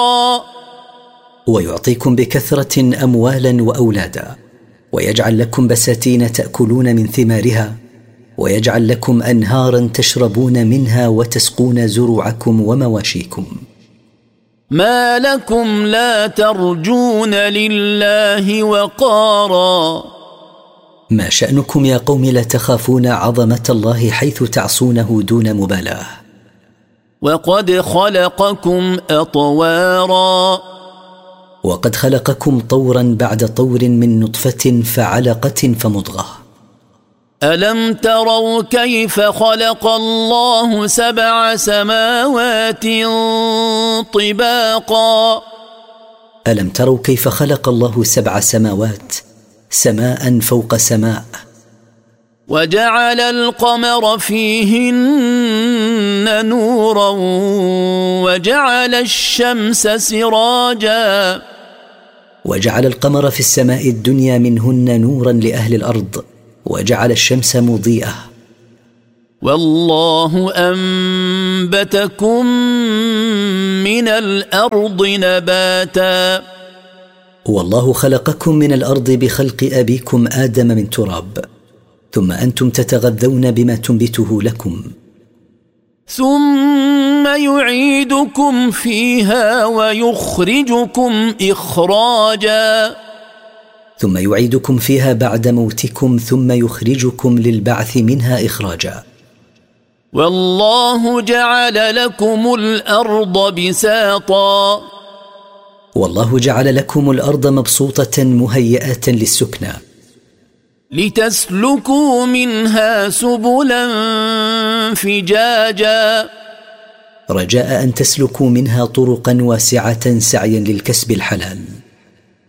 ويعطيكم بكثرة أموالا وأولادا، ويجعل لكم بساتين تأكلون من ثمارها، ويجعل لكم أنهارا تشربون منها وتسقون زروعكم ومواشيكم. ما لكم لا ترجون لله وقارا. ما شأنكم يا قوم لا تخافون عظمة الله حيث تعصونه دون مبالاة؟ وقد خلقكم أطوارا. وقد خلقكم طورا بعد طور من نطفة فعلقة فمضغة. ألم تروا كيف خلق الله 7 سماوات طباقا. ألم تروا كيف خلق الله 7 سماوات، سماء فوق سماء. وجعل القمر فيهن نورا وجعل الشمس سراجا. وجعل القمر في السماء الدنيا منهن نورا لأهل الأرض، وجعل الشمس مضيئة. والله أنبتكم من الأرض نباتا. والله خلقكم من الأرض بخلق أبيكم آدم من تراب، ثم أنتم تتغذون بما تنبته لكم. ثم يعيدكم فيها ويخرجكم إخراجا. ثم يعيدكم فيها بعد موتكم، ثم يخرجكم للبعث منها إخراجا. والله جعل لكم الأرض بساطا. والله جعل لكم الأرض مبسوطة مهيئة للسكنى، لتسلكوا منها سبلا فجاجا. رجاء أن تسلكوا منها طرقا واسعة سعيا للكسب الحلال.